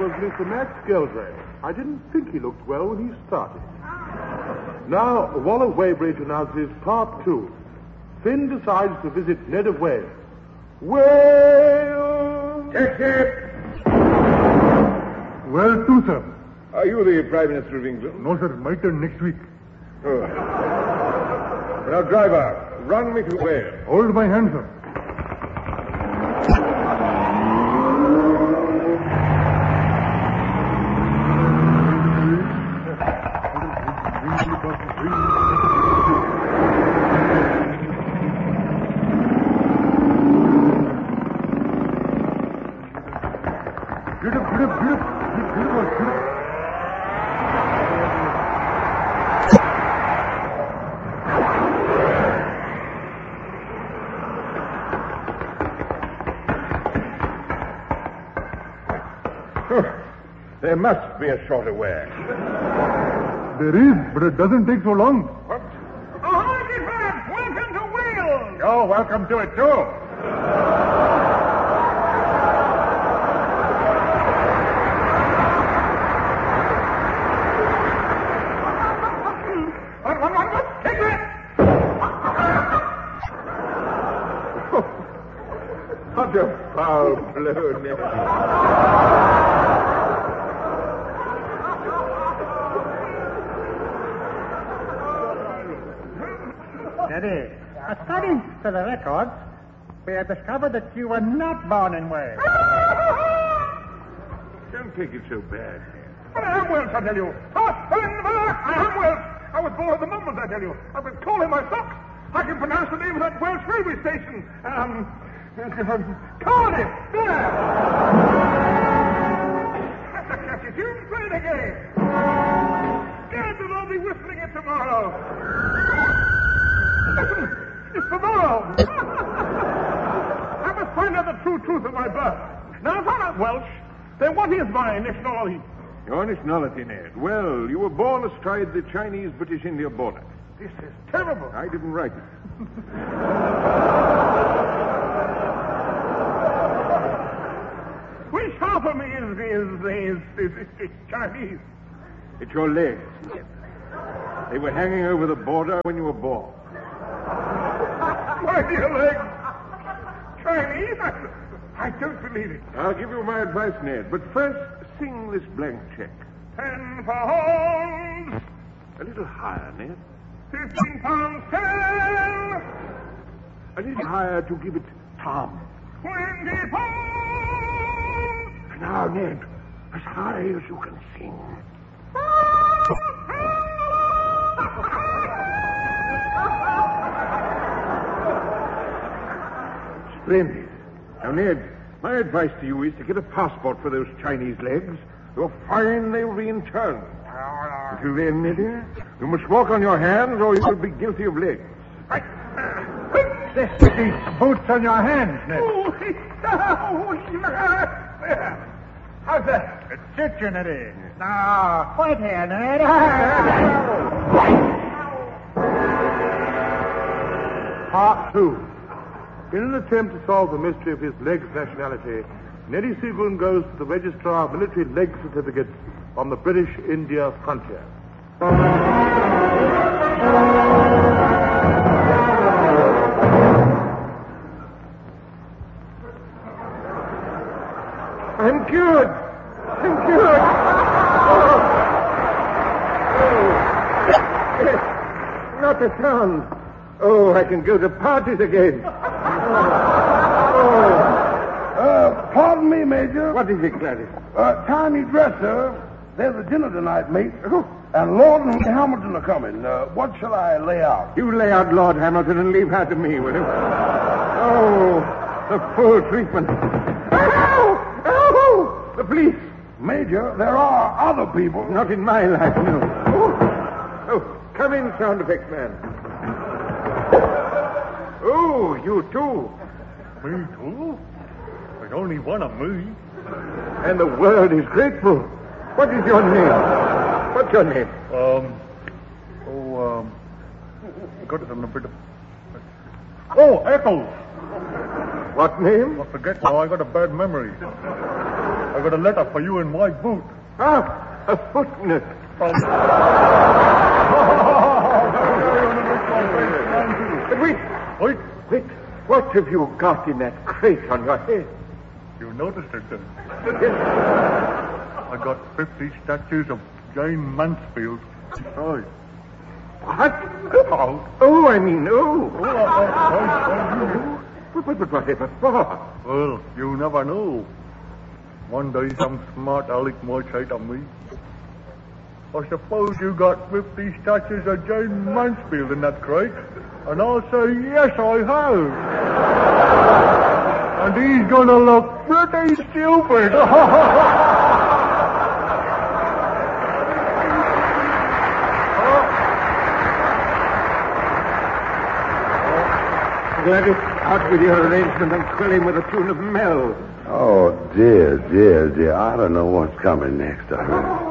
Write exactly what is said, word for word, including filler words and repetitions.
was Mister Max Geldray. I didn't think he looked well when he started. Now, Waller Weybridge announces part two. Finn decides to visit Ned of Wales. Wales! Taxi! Well, too, sir. Are you the Prime Minister of England? No, sir. My turn next week. Oh. Now, driver, run me to Wales. Hold my hand, sir. Get up, get up, get up. Get up, get up. There must be a shorter way. There is, but it doesn't take so long. What? Ahoy, Gifford! Welcome to Wales! Oh, welcome to it, too. Run, run, run, run! Take that! What a foul blow, Ned. Steady. According to the records, we have discovered that you were not born in Wales. Don't take it so bad. But I am Welsh, I tell you. Ah, I am Welsh. I was born at the moment, I tell you. I've been calling my socks. I can pronounce the name of that Welsh railway station. Um, Cardiff. There. That's a catchy tune. Play it again. Scared that I'll be whistling it tomorrow. Listen, it's tomorrow. I must find out the true truth of my birth. Now, if I'm not Welsh, then what is my nationality? Your nationality, Ned. Well, you were born astride the Chinese-British India border. This is terrible. I didn't write it. Which half of me is, is, is, is, is Chinese? It's your legs, Ned. They were hanging over the border when you were born. My dear legs. Chinese? I, I don't believe it. I'll give you my advice, Ned. But first, sing this blank check. Ten pounds. A little higher, Ned. Fifteen pounds ten. A little higher to give it Tom. Twenty pounds. Now, Ned, as high as you can sing. Splendid. Now, Ned, my advice to you is to get a passport for those Chinese legs. You're fine, they'll be interned. Until then, Ned, you must walk on your hands or you will be guilty of legs. Right. This these boots on your hands, Ned. How's that? It suits you, Neddy. Now, quit here, Ned. Part two. In an attempt to solve the mystery of his legs nationality, Neddy Seagoon goes to the Registrar of Military Leg Certificates on the British India frontier. I'm cured. I'm cured. Oh. Oh. Not a sound. Oh, I can go to parties again. Oh. Uh, pardon me, Major. What is it, Gladys? Uh, tiny dresser. There's a dinner tonight, mate. And Lord and Hamilton are coming. Uh, what shall I lay out? You lay out Lord Hamilton and leave her to me, will you? Oh, the full treatment. Ow! Ow! The police. Major, there are other people. Not in my life, no. Oh, oh come in, sound effects man. Oh, you too. Me too? There's only one of me. And the world is grateful. What is your name? What's your name? Um, oh, um, got it on a bit of... Oh, Eccles. What name? I forget now, I got a bad memory. I got a letter for you in my boot. Ah, a footnote. But wait, wait, wait. What have you got in that crate on your head? You noticed it then? I got fifty statues of Jane Mansfield. Oh. What? Oh. Oh, I mean, oh. Oh, I, But, but, but whatever for? well, you never know. One day some smart aleck might say to me, I suppose you got fifty statues of Jane Mansfield in that crate. And I'll say, yes, I have. And he's going to look pretty stupid. Gladys, out with your arrangement and quill him with a tune of Mel. Oh, dear, dear, dear. I don't know what's coming next. I really.